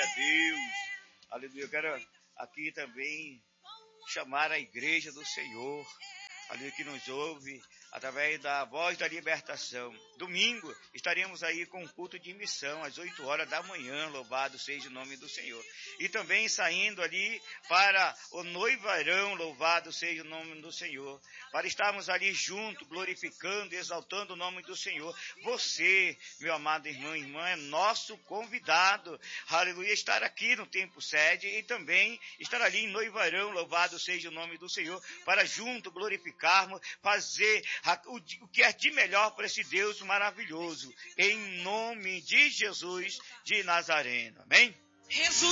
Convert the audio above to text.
Deus. Aleluia. Eu quero aqui também chamar a igreja do Senhor, aleluia, que nos ouve através da Voz da Libertação. Domingo estaremos aí com um culto de missão às 8 horas da manhã, louvado seja o nome do Senhor. E também saindo ali para o noivarão, louvado seja o nome do Senhor, para estarmos ali juntos, glorificando e exaltando o nome do Senhor. Você, meu amado irmão e irmã, é nosso convidado, aleluia, estar aqui no Templo Sede e também estar ali em noivarão, louvado seja o nome do Senhor, para juntos glorificarmos, fazer o que é de melhor para esse Deus maravilhoso, em nome de Jesus de Nazareno. Amém?